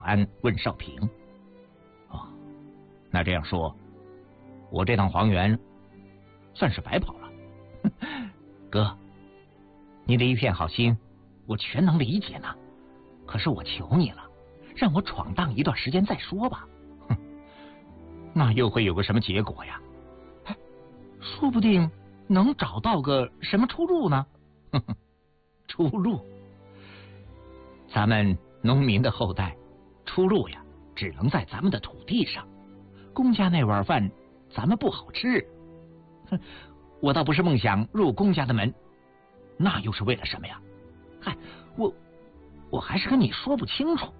安问少平：“哦，那这样说，我这趟黄原算是白跑了。哥，你的一片好心，我全能理解呢。可是我求你了，让我闯荡一段时间再说吧。哼，那又会有个什么结果呀？哎，说不定能找到个什么出路呢？哼哼，出路？咱们农民的后代，出路呀，只能在咱们的土地上。公家那碗饭，咱们不好吃。哼，我倒不是梦想入公家的门，那又是为了什么呀？嗨，我还是跟你说不清楚。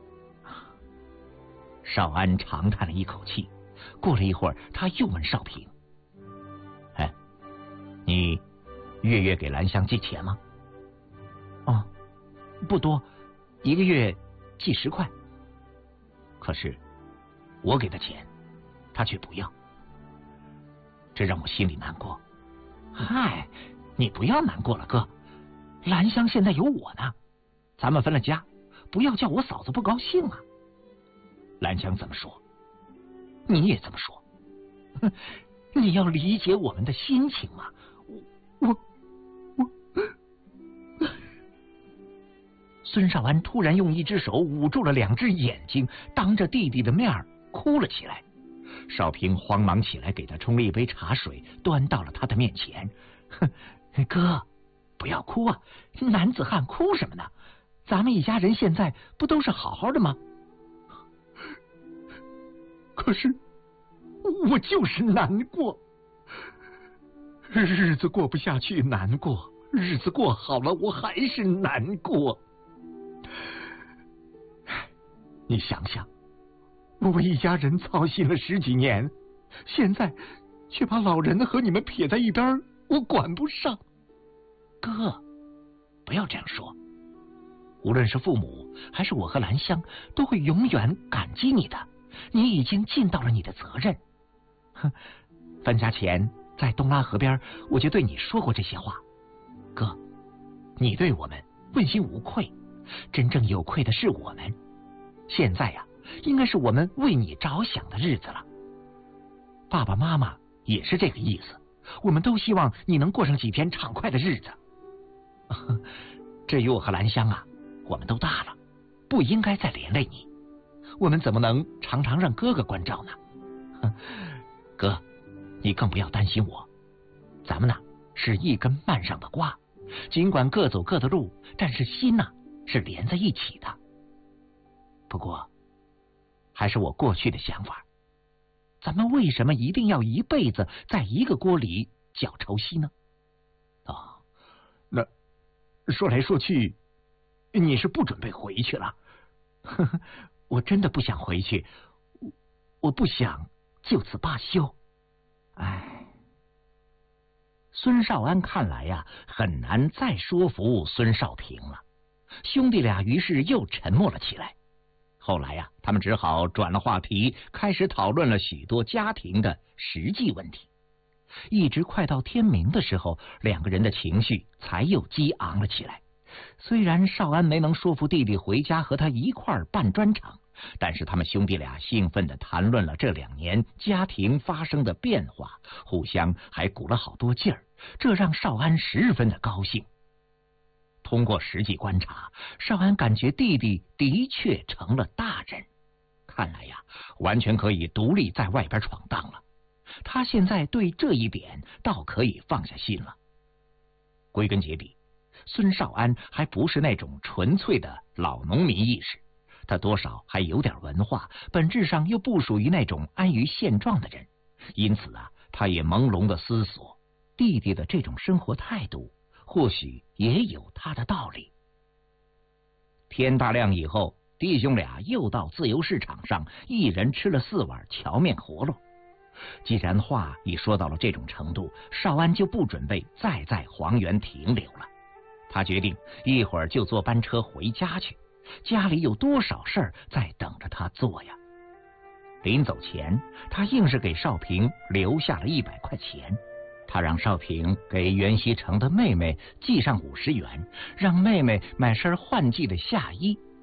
少安长叹了一口气，过了一会儿，他又问少平：“哎，你月月给兰香寄钱吗？”“哦，不多，1个月寄10块。可是我给的钱，他却不要，这让我心里难过。”“嗨，你不要难过了，哥，兰香现在有我呢，咱们分了家，不要叫我嫂子不高兴啊。”“兰香怎么说，你也这么说。你要理解我们的心情嘛。我。”孙少安突然用一只手捂住了2只眼睛，当着弟弟的面哭了起来。少平慌忙起来给他冲了一杯茶水，端到了他的面前。“哥，不要哭啊，男子汉哭什么呢？咱们一家人现在不都是好好的吗？”“可是我就是难过，日子过不下去难过，日子过好了我还是难过。你想想，我为一家人操心了10几年，现在却把老人和你们撇在一边，我管不上。哥，不要这样说，无论是父母还是我和兰香，都会永远感激你的。你已经尽到了你的责任。分家前在东拉河边，我就对你说过这些话。哥，你对我们问心无愧，真正有愧的是我们。现在呀，应该是我们为你着想的日子了。爸爸妈妈也是这个意思，我们都希望你能过上几天畅快的日子。至于我和兰香啊，我们都大了，不应该再连累你。我们怎么能常常让哥哥关照呢？哥，你更不要担心我，咱们呢是一根蔓上的瓜，尽管各走各的路，但是心呢是连在一起的。不过，还是我过去的想法，咱们为什么一定要一辈子在一个锅里搅潮汐呢？那说来说去，你是不准备回去了？我真的不想回去，我不想就此罢休。哎，孙少安看来呀，很难再说服孙少平了。兄弟俩于是又沉默了起来。后来呀，他们只好转了话题，开始讨论了许多家庭的实际问题。一直快到天明的时候，2个人的情绪才又激昂了起来。虽然少安没能说服弟弟回家和他一块儿办专场，但是他们兄弟俩兴奋地谈论了这2年家庭发生的变化，互相还鼓了好多劲儿，这让少安十分的高兴。通过实际观察，少安感觉弟弟的确成了大人，看来呀，完全可以独立在外边闯荡了。他现在对这一点倒可以放下心了。归根结底，孙少安还不是那种纯粹的老农民意识，他多少还有点文化，本质上又不属于那种安于现状的人，因此啊，他也朦胧的思索，弟弟的这种生活态度或许也有他的道理。天大亮以后，弟兄俩又到自由市场上，一人吃了4碗荞面饸饹。既然话已说到了这种程度，少安就不准备再在黄原停留了。他决定一会儿就坐班车回家去，家里有多少事儿在等着他做呀。临走前，他硬是给少平留下了100块钱。他让少平给袁西成的妹妹寄上50元，让妹妹买身换季的夏衣。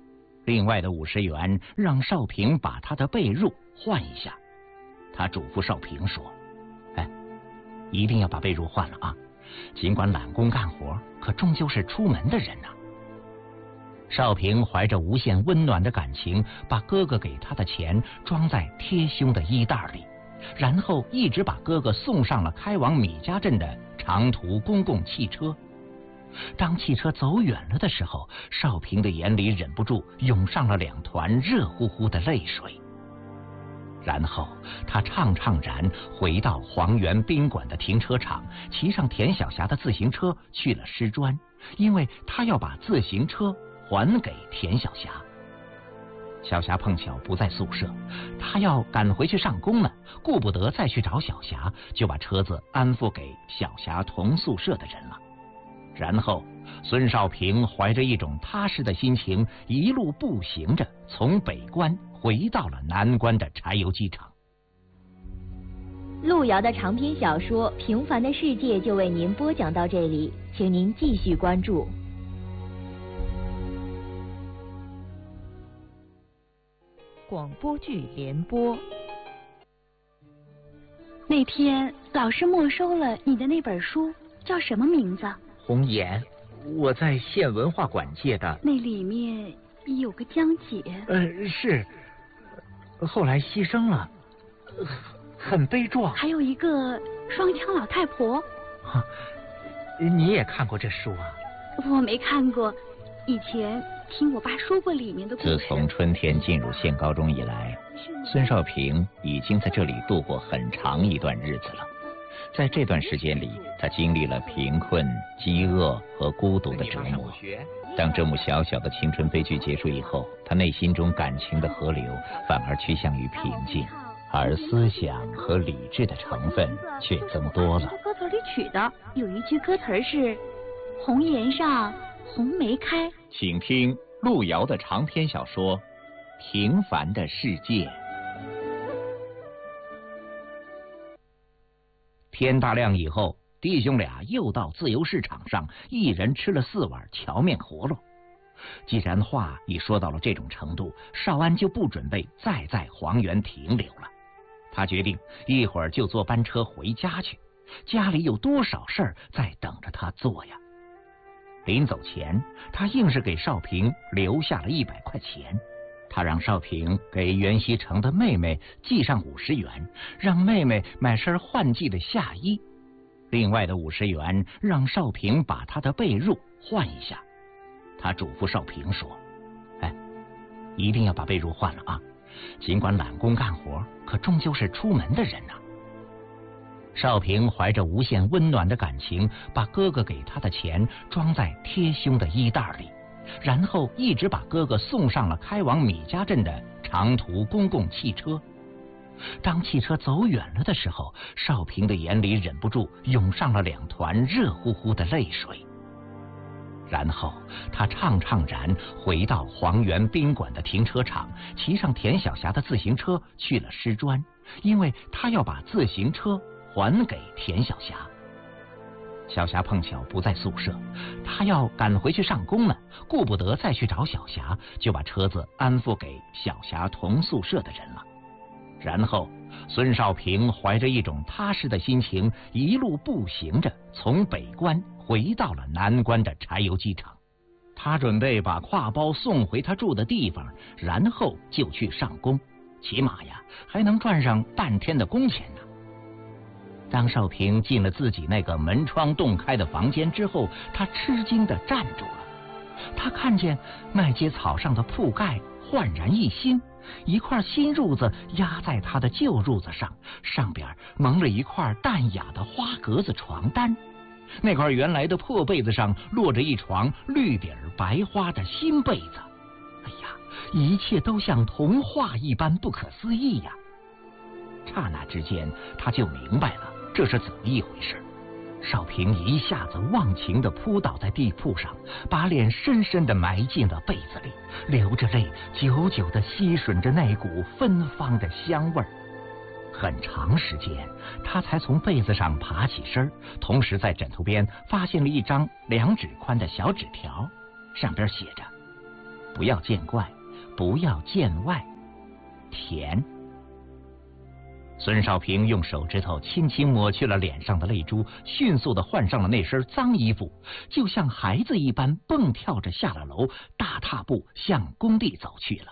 另外的50元让少平把他的被褥换一下。他嘱咐少平说：“哎，一定要把被褥换了啊！尽管揽工干活，可终究是出门的人呐。”少平怀着无限温暖的感情，把哥哥给他的钱装在贴胸的衣袋里，然后一直把哥哥送上了开往米家镇的长途公共汽车。当汽车走远了的时候，少平的眼里忍不住涌上了2团热乎乎的泪水。然后他怅然回到黄源宾馆的停车场，骑上田晓霞的自行车去了师专，因为他要把自行车还给田晓霞。小霞碰巧不在宿舍，他要赶回去上工呢，顾不得再去找小霞，就把车子安付给小霞同宿舍的人了。然后孙少平怀着一种踏实的心情，一路步行着从北关回到了南关的柴油机厂。 路遥的长篇小说《平凡的世界》就为您播讲到这里，请您继续关注。 广播剧联播。 那天老师没收了你的那本书，叫什么名字？ 红颜，我在县文化馆借的。 那里面有个江姐。 是，后来牺牲了，很悲壮。 还有一个双枪老太婆。 你也看过这书啊？ 我没看过，以前听我爸说过里面的故事。 自从春天进入县高中以来，孙少平已经在这里度过很长一段日子了。在这段时间里，他经历了贫困、饥饿和孤独的折磨。当这幕小小的青春悲剧结束以后，他内心中感情的河流反而趋向于平静，而思想和理智的成分却增多了。 歌词里取的有一句歌词是“红颜上红梅开”。 请听路遥的长篇小说《平凡的世界》。 天大亮以后，弟兄俩又到自由市场上，一人吃了4碗荞面饸饹。既然话已说到了这种程度，少安就不准备再在黄源停留了。他决定一会儿就坐班车回家去，家里有多少事儿在等着他做呀。临走前，他硬是给少平留下了100块钱。他让少平给袁西城的妹妹寄上50元，让妹妹买身换季的夏衣。另外的50元让少平把他的被褥换一下。他嘱咐少平说：“哎，一定要把被褥换了啊！尽管揽工干活，可终究是出门的人呐。”少平怀着无限温暖的感情，把哥哥给他的钱装在贴胸的衣袋里，然后一直把哥哥送上了开往米家镇的长途公共汽车。当汽车走远了的时候，少平的眼里忍不住涌上了2团热乎乎的泪水。然后他怅然回到黄源宾馆的停车场，骑上田晓霞的自行车去了师专，因为他要把自行车还给田晓霞。小霞碰巧不在宿舍，他要赶回去上工呢，顾不得再去找小霞，就把车子安付给小霞同宿舍的人了。然后孙少平怀着一种踏实的心情，一路步行着从北关回到了南关的柴油机厂。他准备把挎包送回他住的地方，然后就去上工，起码呀还能赚上半天的工钱呢。当少平进了自己那个门窗洞开的房间之后，他吃惊地站住了。他看见麦秸草上的铺盖焕然一新，一块新褥子压在他的旧褥子上，上边蒙了一块淡雅的花格子床单。那块原来的破被子上落着一床绿底白花的新被子。哎呀，一切都像童话一般不可思议呀！刹那之间，他就明白了这是怎么一回事。少平一下子忘情地扑倒在地铺上，把脸深深地埋进了被子里，流着泪，久久地吸吮着那股芬芳的香味儿。很长时间，他才从被子上爬起身，同时在枕头边发现了一张2指宽的小纸条，上边写着：“不要见怪， 不要见外。甜。孙少平用手指头轻轻抹去了脸上的泪珠，迅速地换上了那身脏衣服，就像孩子一般蹦跳着下了楼，大踏步向工地走去了。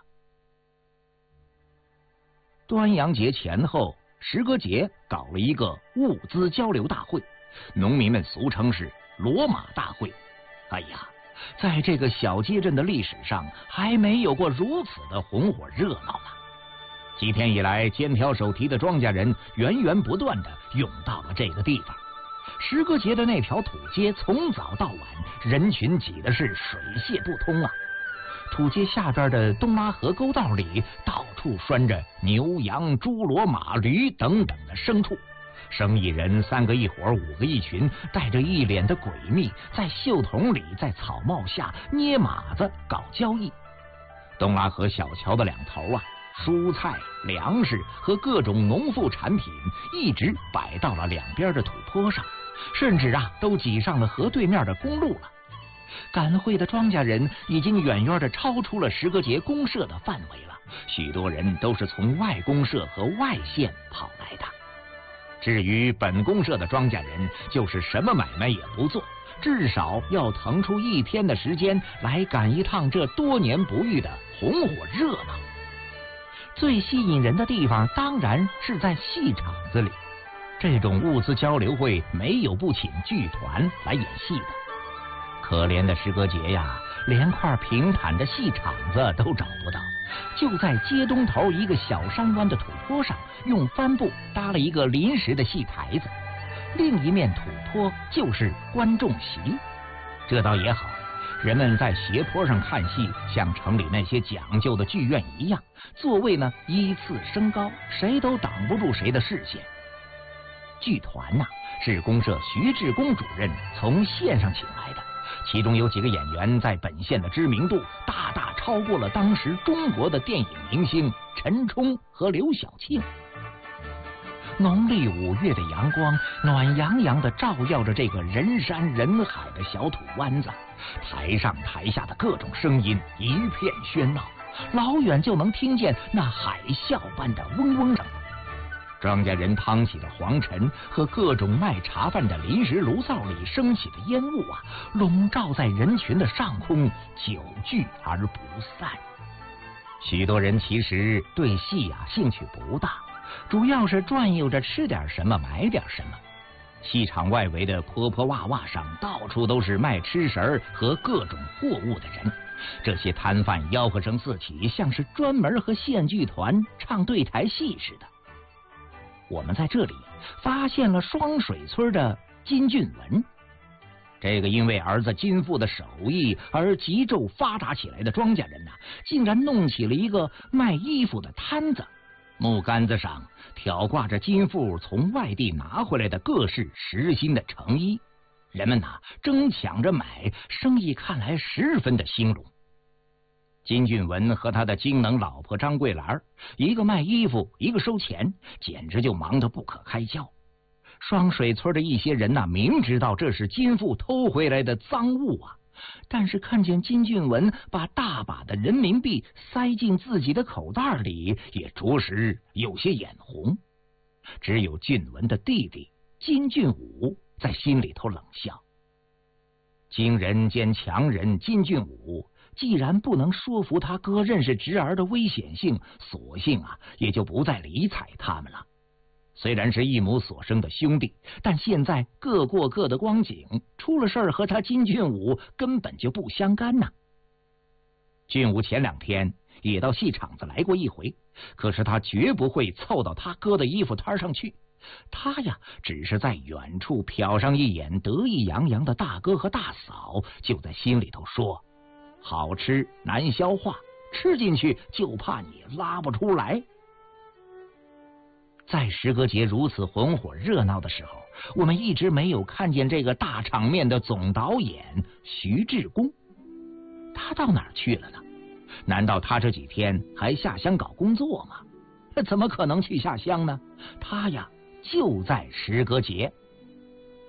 端阳节前后，石歌节搞了一个物资交流大会，农民们俗称是骡马大会。哎呀，在这个小街镇的历史上，还没有过如此的红火热闹呢。几天以来，肩挑手提的庄稼人源源不断地涌到了这个地方。石歌节的那条土街从早到晚，人群挤得是水泄不通啊！土街下边的东拉河沟道里，到处拴着牛羊猪骡马驴等等的牲畜。生意人3个一伙5个一群，带着一脸的诡秘，在锈桶里在草帽下捏马子搞交易。东拉河小桥的两头啊，蔬菜、粮食和各种农副产品一直摆到了两边的土坡上，甚至啊都挤上了河对面的公路了。赶会的庄稼人已经远远地超出了石歌节公社的范围了，许多人都是从外公社和外县跑来的。至于本公社的庄稼人，就是什么买卖也不做，至少要腾出1天的时间来赶一趟这多年不遇的红火热闹。最吸引人的地方当然是在戏场子里，这种物资交流会没有不请剧团来演戏的。可怜的石歌节呀，连块平坦的戏场子都找不到，就在街东头一个小山湾的土坡上，用帆布搭了一个临时的戏台子，另一面土坡就是观众席。这倒也好，人们在斜坡上看戏，像城里那些讲究的剧院一样，座位呢依次升高，谁都挡不住谁的视线。剧团呐，是公社徐志公主任从县上请来的，其中有几个演员在本县的知名度大大超过了当时中国的电影明星陈冲和刘晓庆。农历5月的阳光暖洋洋地照耀着这个人山人海的小土湾子，台上台下的各种声音一片喧闹，老远就能听见那海啸般的嗡嗡声。庄稼人趟起的黄尘和各种卖茶饭的临时炉灶里升起的烟雾啊，笼罩在人群的上空，久聚而不散。许多人其实对戏啊兴趣不大，主要是转悠着吃点什么买点什么。戏场外围的坡坡洼洼上，到处都是卖吃食和各种货物的人，这些摊贩吆喝声四起，像是专门和县剧团唱对台戏似的。我们在这里发现了双水村的金俊文，这个因为儿子金富的手艺而急骤发达起来的庄稼人呐，竟然弄起了一个卖衣服的摊子，木杆子上挑挂着金富从外地拿回来的各式实心的成衣，人们呐争抢着买，生意看来十分的兴隆。金俊文和他的精能老婆张桂兰，一个卖衣服，一个收钱，简直就忙得不可开交。双水村的一些人呐，明知道这是金富偷回来的赃物啊，但是看见金俊文把大把的人民币塞进自己的口袋里，也着实有些眼红。只有俊文的弟弟金俊武在心里头冷笑。经人兼强人金俊武既然不能说服他哥认识侄儿的危险性，索性啊也就不再理睬他们了。虽然是一母所生的兄弟，但现在各过各的光景，出了事儿和他金俊武根本就不相干呐。俊武前2天也到戏场子来过一回，可是他绝不会凑到他哥的衣服摊上去，他呀只是在远处瞟上一眼得意洋洋的大哥和大嫂，就在心里头说：好吃难消化，吃进去就怕你拉不出来。在石歌节如此红火热闹的时候，我们一直没有看见这个大场面的总导演徐志公，他到哪儿去了呢？难道他这几天还下乡搞工作吗？怎么可能去下乡呢？他呀就在石歌节。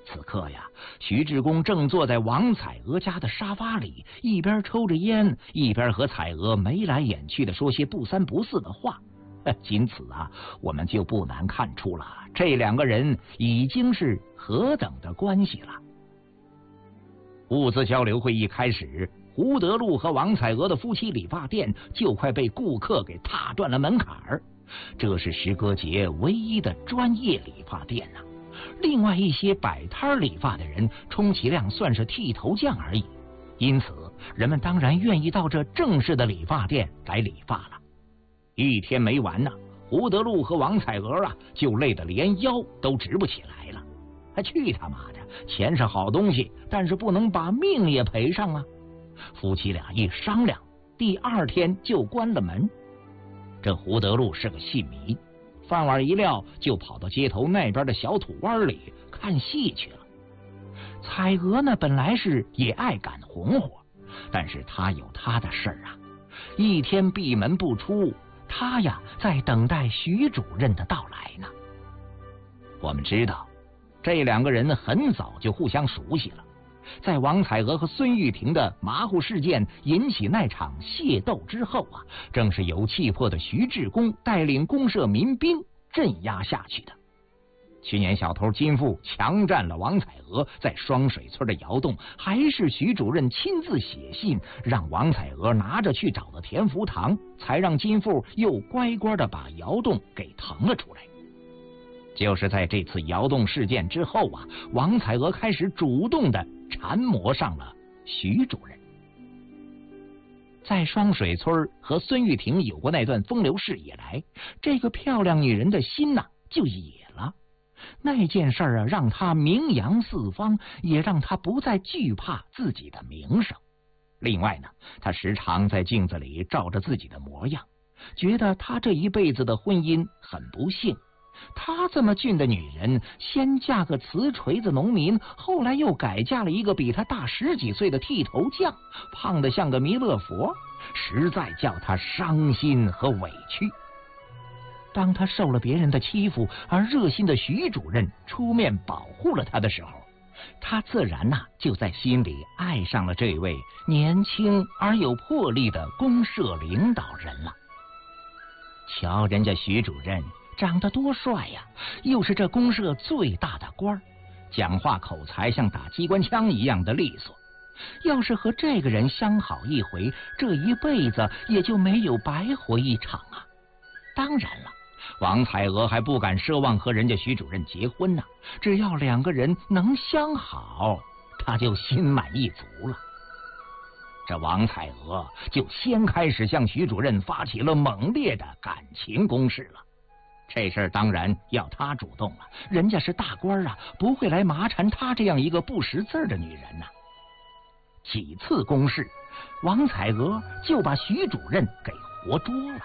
此刻呀，徐志公正坐在王彩娥家的沙发里，一边抽着烟，一边和彩娥眉来眼去的说些不三不四的话。仅此啊，我们就不难看出了这两个人已经是何等的关系了。物资交流会一开始，胡德禄和王彩娥的夫妻理发店就快被顾客给踏断了门槛儿。这是石歌节唯一的专业理发店呐。另外一些摆摊理发的人，充其量算是剃头匠而已。因此，人们当然愿意到这正式的理发店来理发了。一天没完呢，胡德禄和王彩娥啊，就累得连腰都直不起来了。去他妈的！钱是好东西，但是不能把命也赔上啊！夫妻俩一商量，第二天就关了门。这胡德禄是个戏迷，饭碗一撂就跑到街头那边的小土湾里看戏去了。彩娥呢，本来是也爱赶红火，但是她有她的事儿啊，一天闭门不出，她呀在等待徐主任的到来呢。我们知道，这两个人很早就互相熟悉了。在王彩娥和孙玉婷的马虎事件引起那场械斗之后啊，正是由气魄的徐志公带领公社民兵镇压下去的。去年小偷金富强占了王彩娥在双水村的窑洞，还是徐主任亲自写信让王彩娥拿着去找的田福堂，才让金富又乖乖的把窑洞给腾了出来。就是在这次窑洞事件之后啊，王彩娥开始主动的缠磨上了徐主任。在双水村和孙玉婷有过那段风流事以来，这个漂亮女人的心呐就野了。那件事啊，让她名扬四方，也让她不再惧怕自己的名声。另外呢，她时常在镜子里照着自己的模样，觉得她这一辈子的婚姻很不幸。她这么俊的女人，先嫁个瓷锤子农民，后来又改嫁了一个比她大10几岁的剃头匠，胖得像个弥勒佛，实在叫她伤心和委屈。当她受了别人的欺负，而热心的徐主任出面保护了她的时候，她自然就在心里爱上了这位年轻而有魄力的公社领导人了。瞧人家徐主任长得多帅呀，又是这公社最大的官儿，讲话口才像打机关枪一样的利索。要是和这个人相好一回，这一辈子也就没有白活一场啊。当然了，王彩娥还不敢奢望和人家徐主任结婚呢，只要两个人能相好，她就心满意足了。这王彩娥就先开始向徐主任发起了猛烈的感情攻势了。这事儿当然要她主动了，人家是大官啊，不会来麻缠她这样一个不识字的女人呐。几次攻势，王彩娥就把徐主任给活捉了。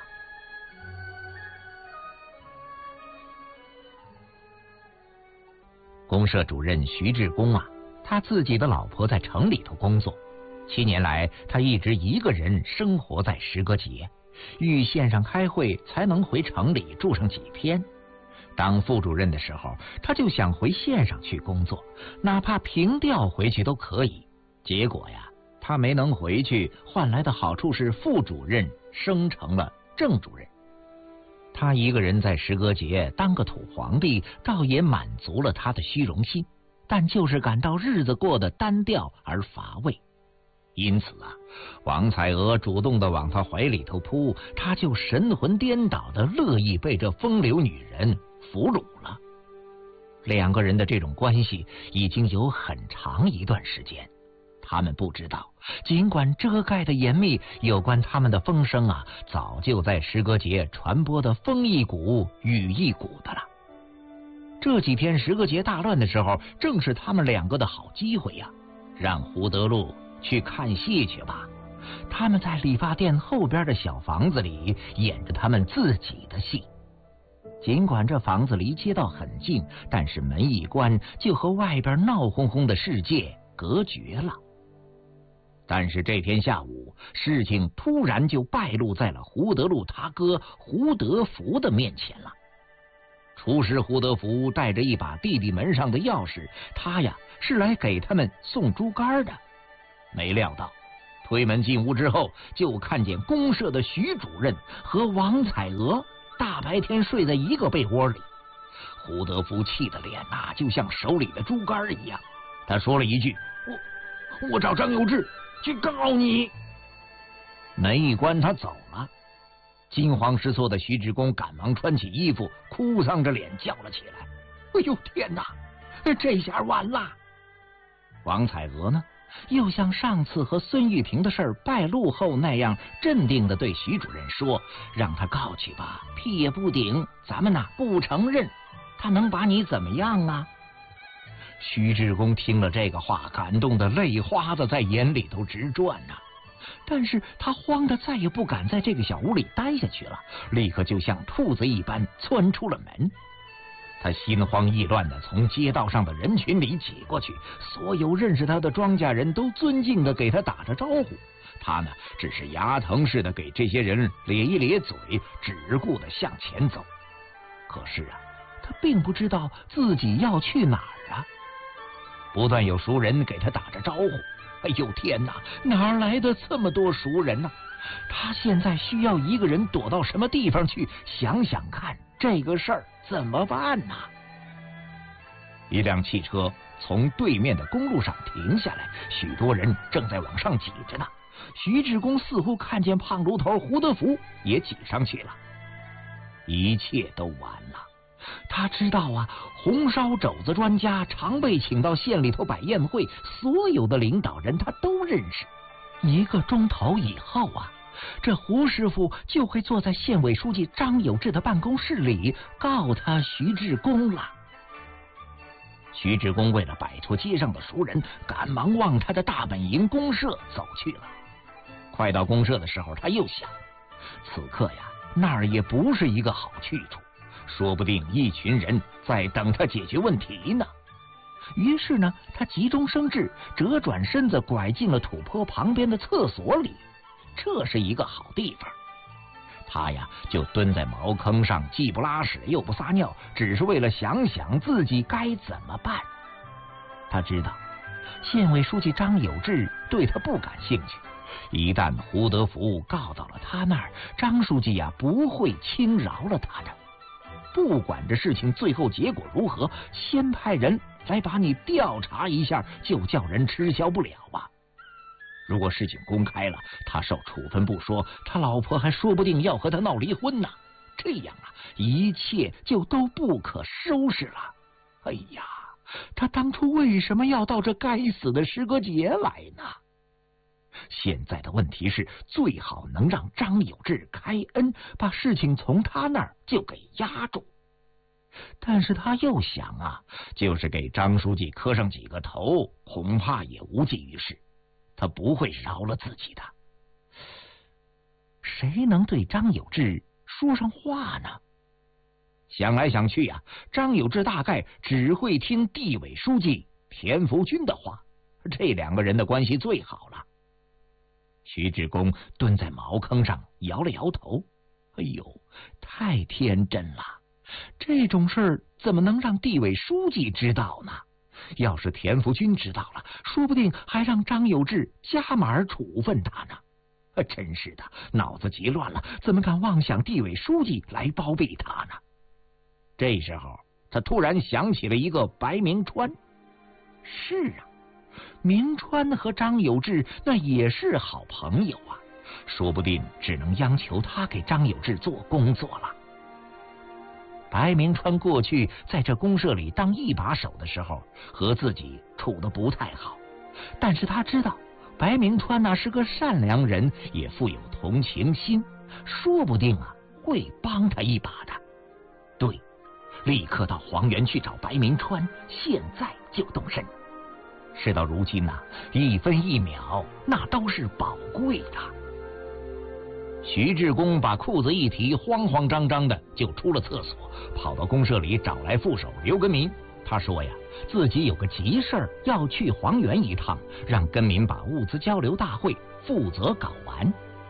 公社主任徐志公啊，他自己的老婆在城里头工作，7年来他一直一个人生活在石歌节，遇县上开会才能回城里住上几天。当副主任的时候，他就想回县上去工作，哪怕平调回去都可以。结果呀，他没能回去，换来的好处是副主任升成了正主任。他一个人在石歌节当个土皇帝，倒也满足了他的虚荣心，但就是感到日子过得单调而乏味。因此啊，王彩娥主动的往他怀里头扑，他就神魂颠倒的乐意被这风流女人俘虏了。两个人的这种关系已经有很长一段时间，他们不知道，尽管遮盖的严密，有关他们的风声啊，早就在石歌节传播的风一股雨一股的了。这几天石歌节大乱的时候，正是他们两个的好机会呀，让胡德禄去看戏去吧。他们在理发店后边的小房子里演着他们自己的戏。尽管这房子离街道很近，但是门一关就和外边闹哄哄的世界隔绝了。但是这天下午，事情突然就败露在了胡德禄他哥胡德福的面前了。 厨师胡德福带着一把弟弟门上的钥匙，他呀是来给他们送猪肝的。没料到推门进屋之后，就看见公社的徐主任和王彩娥大白天睡在一个被窝里。胡德福气的脸就像手里的猪肝一样，他说了一句：我找张有志去告你。门一关，他走了。惊慌失措的徐志公赶忙穿起衣服，哭丧着脸叫了起来：哎呦天哪，这下完了！王彩娥呢，又像上次和孙玉萍的事儿败露后那样镇定地对徐主任说：让他告去吧，屁也不顶，咱们不承认，他能把你怎么样啊？徐志公听了这个话，感动的泪花子在眼里头直转但是他慌得再也不敢在这个小屋里待下去了，立刻就像兔子一般窜出了门。他心慌意乱地从街道上的人群里挤过去，所有认识他的庄稼人都尊敬地给他打着招呼，他呢只是牙疼似的给这些人咧一咧嘴，只顾地向前走。可是他并不知道自己要去哪儿不断有熟人给他打着招呼。哎呦天哪，哪来的这么多熟人他现在需要一个人躲到什么地方去？想想看，这个事儿怎么办一辆汽车从对面的公路上停下来，许多人正在往上挤着呢。徐志公似乎看见胖炉头胡德福也挤上去了。一切都完了。他知道红烧肘子专家常被请到县里头摆宴会，所有的领导人他都认识。1个钟头以后这胡师傅就会坐在县委书记张有志的办公室里告他徐志公了。徐志公为了摆脱街上的熟人，赶忙往他的大本营公社走去了。快到公社的时候，他又想，此刻那儿也不是一个好去处，说不定一群人在等他解决问题呢。于是呢，他急中生智，折转身子拐进了土坡旁边的厕所里。这是一个好地方。他就蹲在茅坑上，既不拉屎又不撒尿，只是为了想想自己该怎么办。他知道县委书记张有志对他不感兴趣，一旦胡德福告到了他那儿，张书记不会轻饶了他的。不管这事情最后结果如何，先派人来把你调查一下，就叫人吃消不了如果事情公开了，他受处分不说，他老婆还说不定要和他闹离婚呢。这样一切就都不可收拾了。哎呀，他当初为什么要到这该死的诗歌节来呢？现在的问题是，最好能让张有志开恩，把事情从他那儿就给压住。但是他又想就是给张书记磕上几个头，恐怕也无济于事，他不会饶了自己的。谁能对张有志说上话呢？想来想去张有志大概只会听地委书记田福军的话，这2个人的关系最好了。徐志公蹲在茅坑上摇了摇头，哎呦，太天真了，这种事儿怎么能让地委书记知道呢？要是田福军知道了，说不定还让张有志加码处分他呢。真是的，脑子急乱了，怎么敢妄想地委书记来包庇他呢？这时候他突然想起了一个白明川。是明川和张有志那也是好朋友说不定只能央求他给张有志做工作了。白明川过去在这公社里当一把手的时候，和自己处得不太好，但是他知道白明川是个善良人，也富有同情心，说不定会帮他一把的。对，立刻到黄原去找白明川，现在就动身。事到如今1分1秒那都是宝贵的。徐志公把裤子一提，慌慌张张的就出了厕所，跑到公社里找来副手刘根民。他说自己有个急事要去黄原一趟，让根民把物资交流大会负责搞完。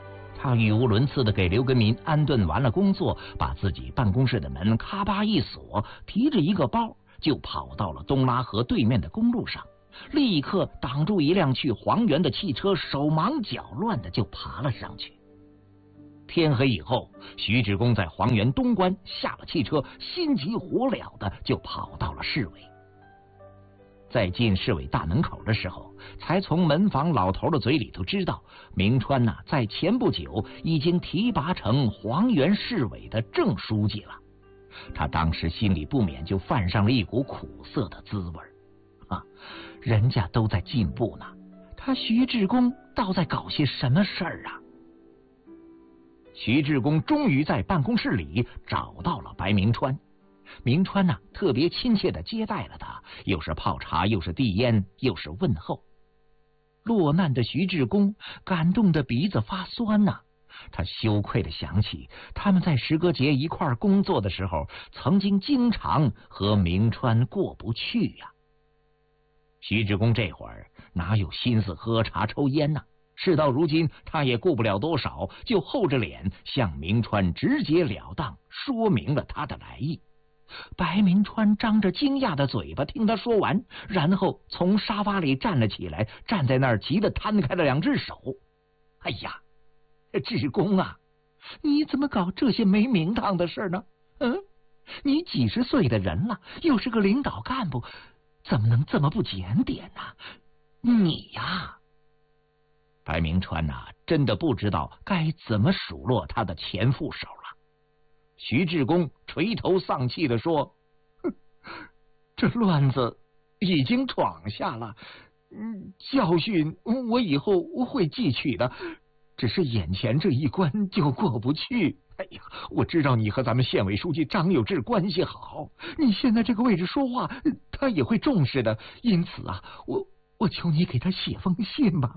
他语无伦次的给刘根民安顿完了工作，把自己办公室的门咔吧一锁，提着一个包就跑到了东拉河对面的公路上，立刻挡住一辆去黄原的汽车，手忙脚乱的就爬了上去。天黑以后，徐志公在黄原东关下了汽车，心急火燎的就跑到了市委。在进市委大门口的时候，才从门房老头的嘴里头知道，明川在前不久已经提拔成黄原市委的正书记了。他当时心里不免就泛上了一股苦涩的滋味人家都在进步呢，他徐志公倒在搞些什么事儿啊？徐志公终于在办公室里找到了白明川。明川特别亲切的接待了他，又是泡茶，又是递烟，又是问候。落难的徐志公感动的鼻子发酸他羞愧的想起他们在石歌节一块工作的时候，曾经经常和明川过不去呀。徐志公这会儿哪有心思喝茶抽烟事到如今他也顾不了多少，就厚着脸向明川直截了当说明了他的来意。白明川张着惊讶的嘴巴听他说完，然后从沙发里站了起来，站在那儿急得摊开了两只手。哎呀，志公你怎么搞这些没名堂的事呢？你几十岁的人了，又是个领导干部，怎么能这么不检点呢？你呀，白明川真的不知道该怎么数落他的前副手了。徐志公垂头丧气地说：“这乱子已经闯下了，教训我以后会记取的，只是眼前这一关就过不去。哎呀，我知道你和咱们县委书记张有志关系好，你现在这个位置说话，他也会重视的。因此我求你给他写封信吧。”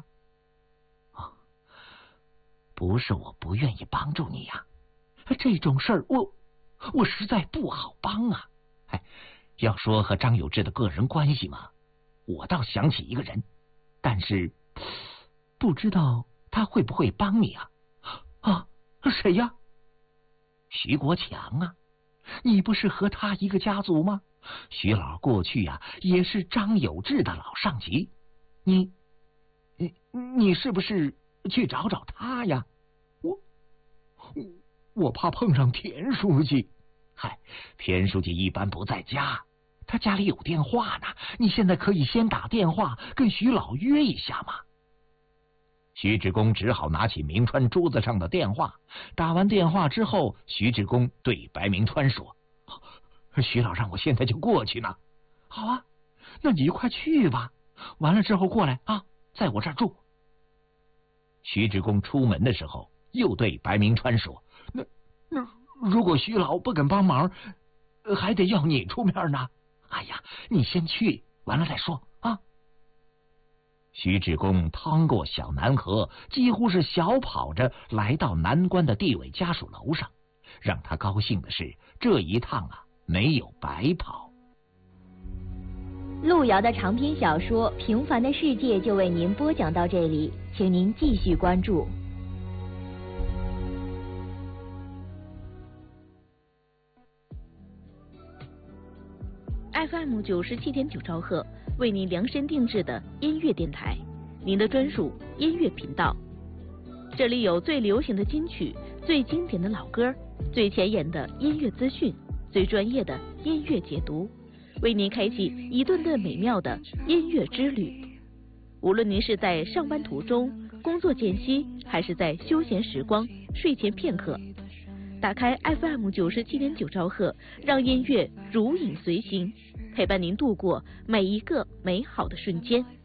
不是我不愿意帮助你呀，这种事儿我实在不好帮要说和张有志的个人关系嘛，我倒想起一个人，但是不知道他会不会帮你谁呀？徐国强你不是和他一个家族吗？徐老过去也是张有志的老上级，你是不是去找找他呀？我怕碰上田书记。田书记一般不在家，他家里有电话呢，你现在可以先打电话跟徐老约一下嘛。徐志公只好拿起明川桌子上的电话，打完电话之后，徐志公对白明川说：“徐老让我现在就过去呢。”好那你就快去吧，完了之后过来在我这儿住。徐志公出门的时候又对白明川说：“那如果徐老不肯帮忙，还得要你出面呢。哎呀，你先去，完了再说徐志公趟过小南河，几乎是小跑着来到南关的地委家属楼上。让他高兴的是，这一趟没有白跑。 路遥的长篇小说《平凡的世界》就为您播讲到这里，请您继续关注。 FM 97.9兆赫，为您量身定制的音乐电台，您的专属音乐频道。这里有最流行的金曲，最经典的老歌，最前沿的音乐资讯，最专业的音乐解读，为您开启一顿顿美妙的音乐之旅。无论您是在上班途中、工作间隙，还是在休闲时光、睡前片刻，打开 FM 97.9兆赫，让音乐如影随形，陪伴您度过每一个美好的瞬间。